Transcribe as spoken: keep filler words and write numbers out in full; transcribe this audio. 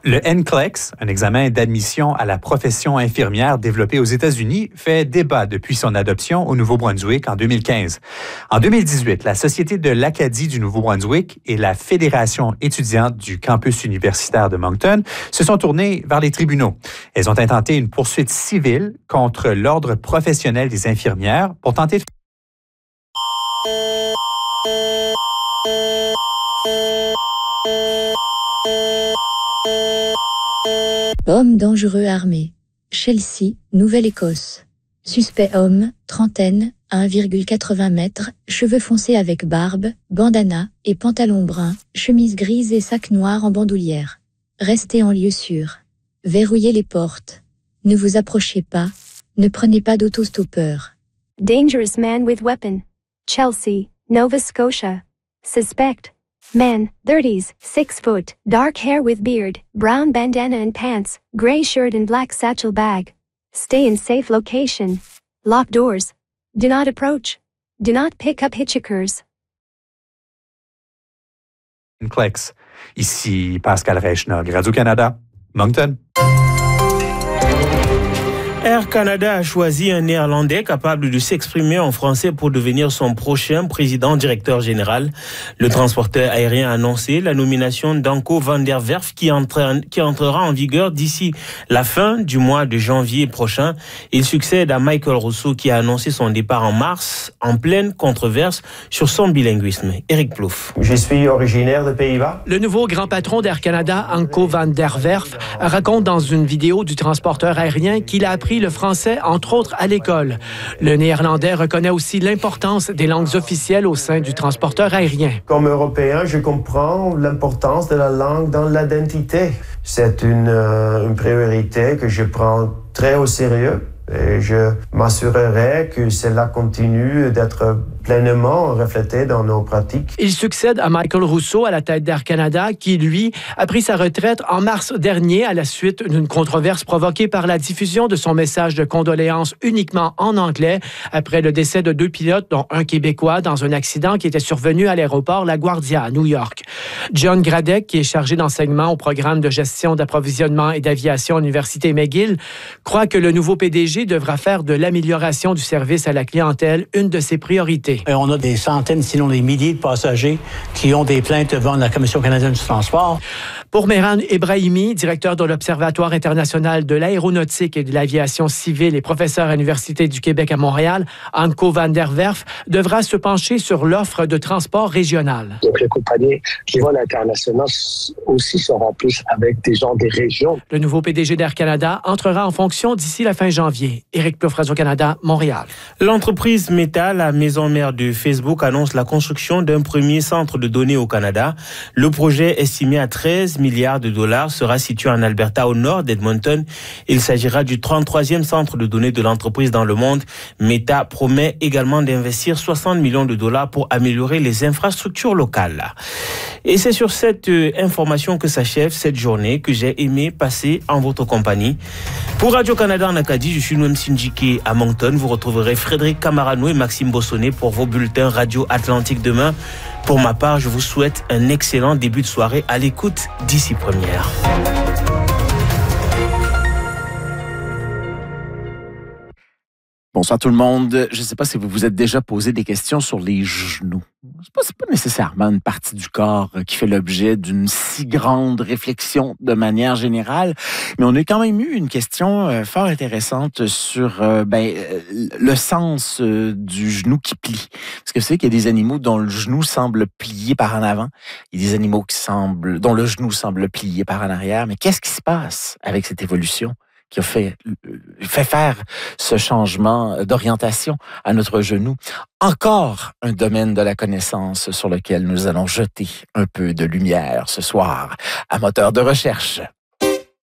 Le N C L E X, un examen d'admission à la profession infirmière développé aux États-Unis, fait débat depuis son adoption au Nouveau-Brunswick en deux mille quinze. En deux mille dix-huit, la Société de l'Acadie du Nouveau-Brunswick et la Fédération étudiante du campus universitaire de Moncton se sont tournées vers les tribunaux. Elles ont intenté une poursuite civile contre l'Ordre professionnel des infirmières pour tenter de... Homme dangereux armé. Chelsea, Nouvelle-Écosse. Suspect homme, trentaine, un virgule quatre-vingts mètres, cheveux foncés avec barbe, bandana et pantalon brun, chemise grise et sac noir en bandoulière. Restez en lieu sûr. Verrouillez les portes. Ne vous approchez pas. Ne prenez pas d'autostoppeur. Dangerous man with weapon. Chelsea, Nova Scotia. Suspect. Man, thirties, six foot, dark hair with beard, brown bandana and pants, gray shirt and black satchel bag. Stay in safe location. Lock doors. Do not approach. Do not pick up hitchhikers. N C L E X. Ici Pascal Reichnog, Radio-Canada, Moncton. Air Canada a choisi un Néerlandais capable de s'exprimer en français pour devenir son prochain président-directeur général. Le transporteur aérien a annoncé la nomination d'Anko van der Werf qui, entre, qui entrera en vigueur d'ici la fin du mois de janvier prochain. Il succède à Michael Rousseau qui a annoncé son départ en mars en pleine controverse sur son bilinguisme. Éric Plouffe. Je suis originaire des Pays-Bas. Le nouveau grand patron d'Air Canada, Anko van der Werf, raconte dans une vidéo du transporteur aérien qu'il a appris le français, entre autres, à l'école. Le néerlandais reconnaît aussi l'importance des langues officielles au sein du transporteur aérien. Comme Européen, je comprends l'importance de la langue dans l'identité. C'est une, euh, une priorité que je prends très au sérieux. Et je m'assurerai que cela continue d'être pleinement reflété dans nos pratiques. Il succède à Michael Rousseau à la tête d'Air Canada, qui, lui, a pris sa retraite en mars dernier à la suite d'une controverse provoquée par la diffusion de son message de condoléances uniquement en anglais après le décès de deux pilotes, dont un Québécois, dans un accident qui était survenu à l'aéroport LaGuardia à New York. John Gradek, qui est chargé d'enseignement au programme de gestion d'approvisionnement et d'aviation à l'Université McGill, croit que le nouveau P D G devra faire de l'amélioration du service à la clientèle une de ses priorités. On a des centaines, sinon des milliers de passagers qui ont des plaintes devant la Commission canadienne du transport. Pour Mehran Ebrahimi, directeur de l'Observatoire international de l'aéronautique et de l'aviation civile et professeur à l'Université du Québec à Montréal, Anko van der Werf devra se pencher sur l'offre de transport régional. Donc les compagnies qui volent internationales aussi se remplissent avec des gens des régions. Le nouveau P D G d'Air Canada entrera en fonction d'ici la fin janvier. Éric Plouffe, Radio-Canada, Montréal. L'entreprise Meta, la maison mère de Facebook, annonce la construction d'un premier centre de données au Canada. Le projet, estimé à treize milliards de dollars, sera situé en Alberta, au nord d'Edmonton. Il s'agira du trente-troisième centre de données de l'entreprise dans le monde. Meta promet également d'investir soixante millions de dollars pour améliorer les infrastructures locales. Et c'est sur cette euh, information que s'achève cette journée que j'ai aimé passer en votre compagnie. Pour Radio-Canada en Acadie, je suis Noam Sindjike à Moncton. Vous retrouverez Frédéric Camarano et Maxime Bossonnet pour vos bulletins Radio Atlantique demain. Pour ma part, je vous souhaite un excellent début de soirée à l'écoute d'Ici Première. Bonsoir tout le monde. Je ne sais pas si vous vous êtes déjà posé des questions sur les genoux. C'est pas, c'est pas nécessairement une partie du corps qui fait l'objet d'une si grande réflexion de manière générale, mais on a quand même eu une question euh, fort intéressante sur euh, ben, euh, le sens euh, du genou qui plie. Parce que vous savez qu'il y a des animaux dont le genou semble plier par en avant, il y a des animaux qui semblent, dont le genou semble plier par en arrière, mais qu'est-ce qui se passe avec cette évolution qui a fait, fait faire ce changement d'orientation à notre genou? Encore un domaine de la connaissance sur lequel nous allons jeter un peu de lumière ce soir à Moteur de recherche.